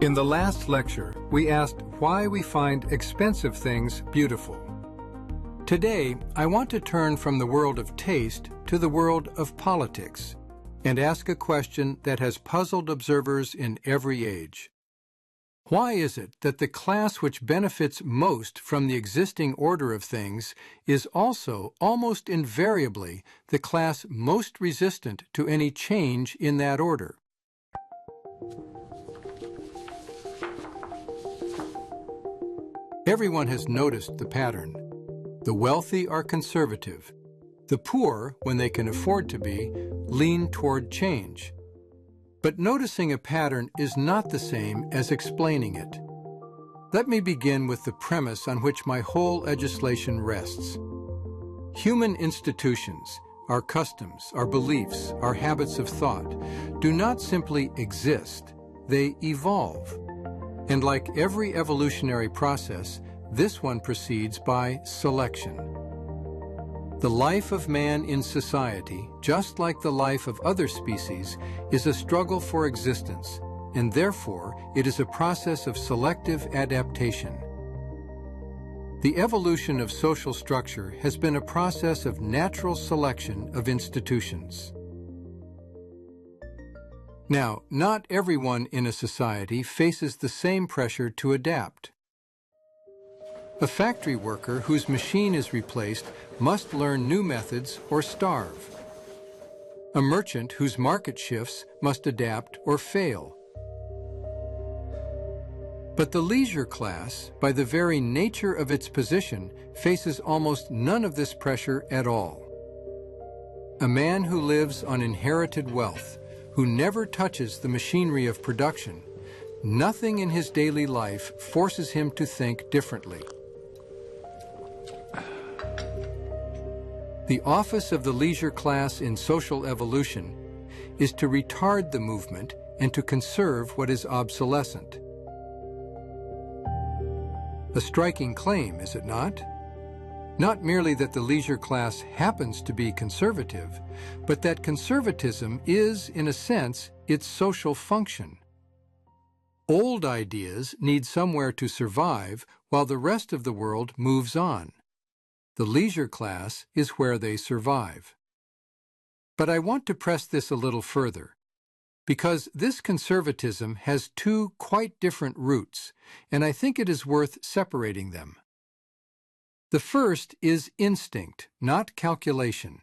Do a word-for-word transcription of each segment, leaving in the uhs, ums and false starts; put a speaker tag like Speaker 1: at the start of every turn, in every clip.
Speaker 1: In the last lecture, we asked why we find expensive things beautiful. Today, I want to turn from the world of taste to the world of politics and ask a question that has puzzled observers in every age. Why is it that the class which benefits most from the existing order of things is also almost invariably the class most resistant to any change in that order? Everyone has noticed the pattern. The wealthy are conservative. The poor, when they can afford to be, lean toward change. But noticing a pattern is not the same as explaining it. Let me begin with the premise on which my whole legislation rests. Human institutions, our customs, our beliefs, our habits of thought, do not simply exist, they evolve. And like every evolutionary process, this one proceeds by selection. The life of man in society, just like the life of other species, is a struggle for existence, and therefore it is a process of selective adaptation. The evolution of social structure has been a process of natural selection of institutions. Now, not everyone in a society faces the same pressure to adapt. A factory worker whose machine is replaced must learn new methods or starve. A merchant whose market shifts must adapt or fail. But the leisure class, by the very nature of its position, faces almost none of this pressure at all. A man who lives on inherited wealth, who never touches the machinery of production, nothing in his daily life forces him to think differently. The office of the leisure class in social evolution is to retard the movement and to conserve what is obsolescent. A striking claim, is it not? Not merely that the leisure class happens to be conservative, but that conservatism is, in a sense, its social function. Old ideas need somewhere to survive while the rest of the world moves on. The leisure class is where they survive. But I want to press this a little further, because this conservatism has two quite different roots, and I think it is worth separating them. The first is instinct, not calculation.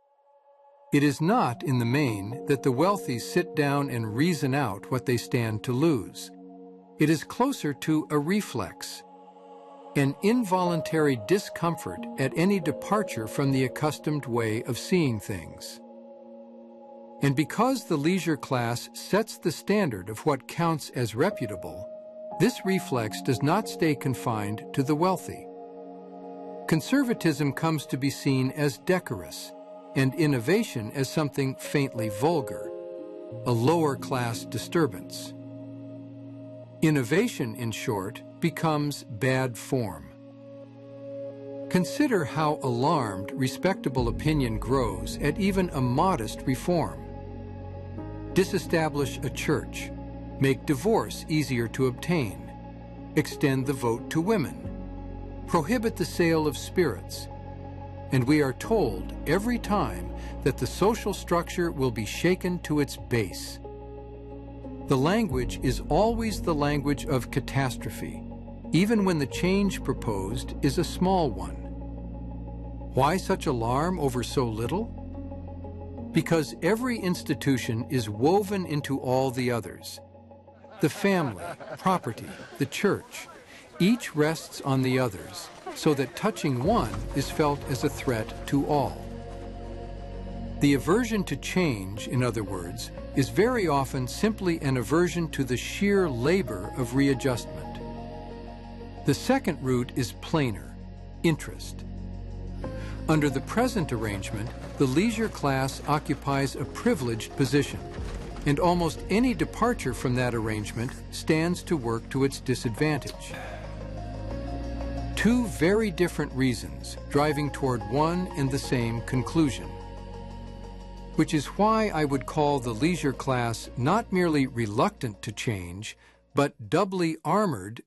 Speaker 1: It is not, in the main, that the wealthy sit down and reason out what they stand to lose. It is closer to a reflex, an involuntary discomfort at any departure from the accustomed way of seeing things. And because the leisure class sets the standard of what counts as reputable, this reflex does not stay confined to the wealthy. Conservatism comes to be seen as decorous, and innovation as something faintly vulgar, a lower-class disturbance. Innovation, in short, becomes bad form. Consider how alarmed respectable opinion grows at even a modest reform. Disestablish a church, make divorce easier to obtain, extend the vote to women, prohibit the sale of spirits, and we are told every time that the social structure will be shaken to its base. The language is always the language of catastrophe, even when the change proposed is a small one. Why such alarm over so little? Because every institution is woven into all the others. The family, property, the church, each rests on the others, so that touching one is felt as a threat to all. The aversion to change, in other words, is very often simply an aversion to the sheer labor of readjustment. The second root is plainer, interest. Under the present arrangement, the leisure class occupies a privileged position, and almost any departure from that arrangement stands to work to its disadvantage. Two very different reasons driving toward one and the same conclusion. Which is why I would call the leisure class not merely reluctant to change, but doubly armored